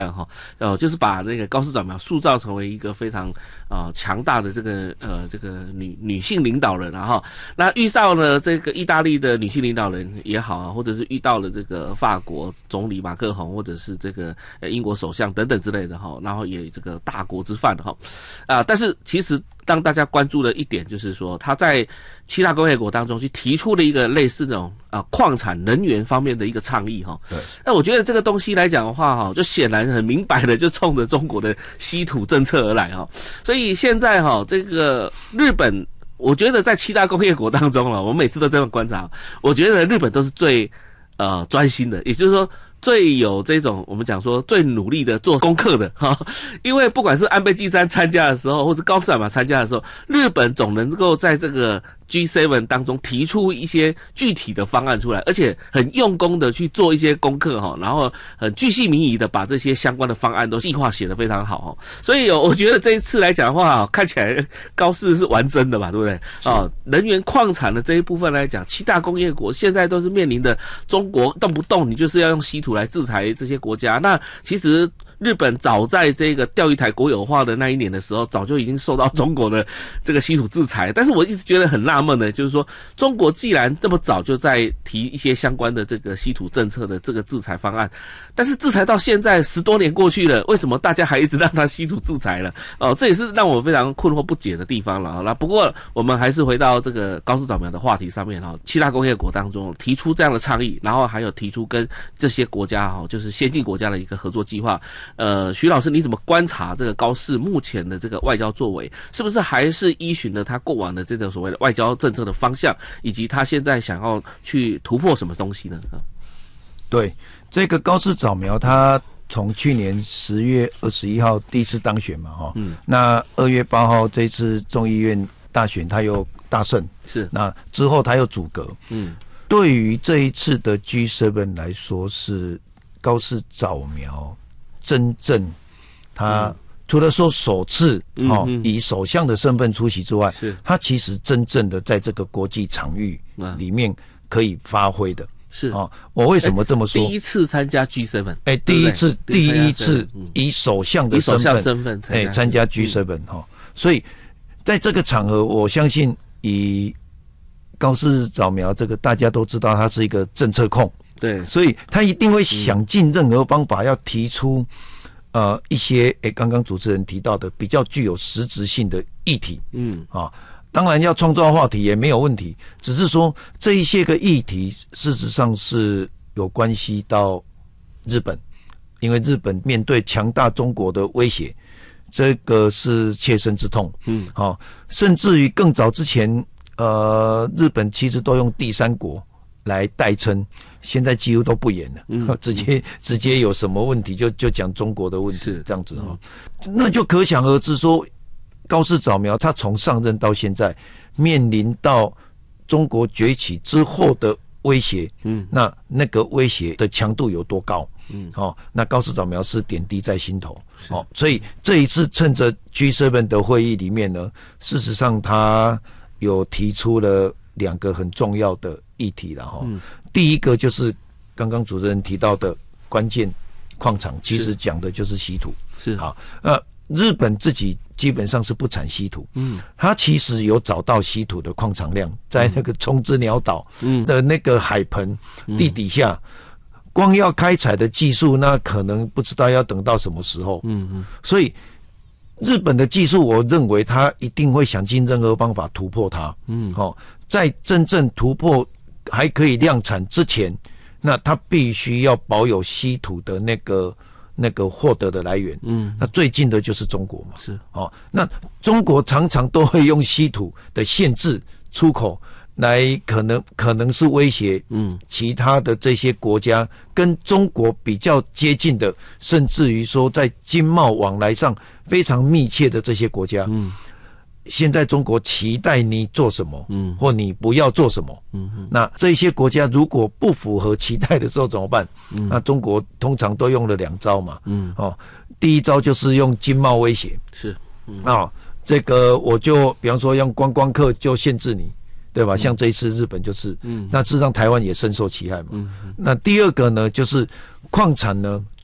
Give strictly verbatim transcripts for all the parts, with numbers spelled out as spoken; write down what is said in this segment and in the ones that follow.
哈，呃，就是把那个高市早苗塑造成为一个非常啊、呃、强大的这个呃这个女女性领导人啊哈。那遇到了这个意大利的女性领导人也好啊，或者是遇到了这个法国总理马克宏，或者是这个呃英国首相等等之类的哈，然后也这个大国之范哈啊、呃，但是其实让大家关注的一点就是说，他在七大工业国当中去提出了一个类似那种啊、呃、矿产能源方面的一个倡议哈。对。那我觉得这个东西来讲的话哈，就显然很明白的就冲着中国的稀土政策而来哈。所以现在哈，这个日本，我觉得在七大工业国当中了，我每次都这样观察，我觉得日本都是最呃专心的，也就是说，最有这种我们讲说最努力的做功课的哈，因为不管是安倍晋三参加的时候，或是高市早苗参加的时候，日本总能够在这个 G 七 当中提出一些具体的方案出来，而且很用功的去做一些功课哈，然后很巨细靡遗的把这些相关的方案都计划写得非常好哈。所以我觉得这一次来讲的话，看起来高市是玩真的吧，对不对？哦，能源矿产的这一部分来讲，七大工业国现在都是面临的中国动不动你就是要用稀土来制裁这些国家。那其实日本早在这个钓鱼台国有化的那一年的时候，早就已经受到中国的这个稀土制裁。但是我一直觉得很纳闷的，就是说中国既然这么早就在提一些相关的这个稀土政策的这个制裁方案，但是制裁到现在十多年过去了，为什么大家还一直让他稀土制裁了？哦，这也是让我非常困惑不解的地方了。那不过我们还是回到这个高市早苗的话题上面哈，七大工业国当中提出这样的倡议，然后还有提出跟这些国家哈，就是先进国家的一个合作计划。呃，徐老师，你怎么观察这个高市目前的这个外交作为，是不是还是依循了他过往的这种所谓的外交政策的方向，以及他现在想要去突破什么东西呢？ 对，这个高市早苗他从去年十月二十一号第一次当选嘛，哈，嗯，那二月八号这次众议院大选他又大胜，是，那之后他又阻隔，嗯，对于这一次的 G 七 来说，是高市早苗真正他、嗯、除了说首次、嗯哦、以首相的身份出席之外，是他其实真正的在这个国际场域里面可以发挥的。是哦，我为什么这么说？ 第一次参加 G 七， 哎，第一次，第一次以首相的身份，以首相身份哎参加 G 七 哈、嗯，所以在这个场合，我相信以高市早苗这个大家都知道，他是一个政策控。对，所以他一定会想尽任何方法要提出，嗯、呃一些诶，刚刚主持人提到的比较具有实质性的议题，嗯啊，当然要创造话题也没有问题，只是说这一些个议题事实上是有关系到日本，因为日本面对强大中国的威胁，这个是切身之痛，嗯，好、啊，甚至于更早之前，呃，日本其实都用第三国来代称。现在几乎都不演了，嗯、直接直接有什么问题就就讲中国的问题，这样子哈、嗯，那就可想而知说，高市早苗他从上任到现在，面临到中国崛起之后的威胁，嗯，那那个威胁的强度有多高？嗯，哦，那高市早苗是点滴在心头，哦，所以这一次趁着 G 七 的会议里面呢，事实上他有提出了两个很重要的议题了哈。嗯第一个就是刚刚主持人提到的关键矿场，其实讲的就是稀土。是好，呃，日本自己基本上是不产稀土，嗯，它其实有找到稀土的矿场量，在那个冲之鸟岛的那个海盆地底下，光要开采的技术，那可能不知道要等到什么时候。嗯嗯，所以日本的技术，我认为它一定会想尽任何方法突破它。嗯，好、哦，在真正突破还可以量产之前，那它必须要保有稀土的那个那个获得的来源。嗯，那最近的就是中国嘛。是哦，那中国常常都会用稀土的限制出口来，可能可能是威胁嗯其他的这些国家跟中国比较接近的，甚至于说在经贸往来上非常密切的这些国家。嗯。现在中国期待你做什么，嗯，或你不要做什么，嗯，那这些国家如果不符合期待的时候怎么办？嗯，那中国通常都用了两招嘛，嗯，哦，第一招就是用经贸威胁，是，嗯、啊，这个我就比方说用观光客就限制你，对吧？嗯、像这一次日本就是，嗯，那事实上台湾也深受其害嘛，嗯，那第二个呢就是矿产呢。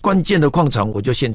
关键的矿场我就先